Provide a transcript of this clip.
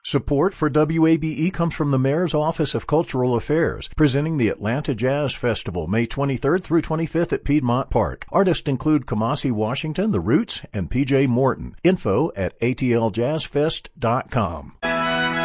Support for WABE comes from the Mayor's Office of Cultural Affairs, presenting the Atlanta Jazz Festival, May 23rd through 25th at Piedmont Park. Artists include Kamasi Washington, The Roots, and PJ Morton. Info at atljazzfest.com.